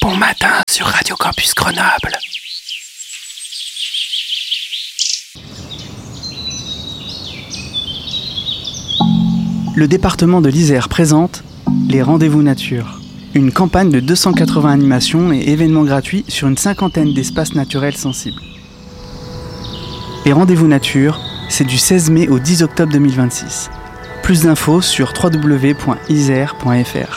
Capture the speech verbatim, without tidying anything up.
Bon matin sur Radio Campus Grenoble. Le département de l'Isère présente les Rendez-vous Nature, une campagne de deux cent quatre-vingts animations et événements gratuits sur une cinquantaine d'espaces naturels sensibles. Les Rendez-vous Nature, c'est du seize mai au dix octobre deux mille vingt-six. Plus d'infos sur w w w point isère point f r.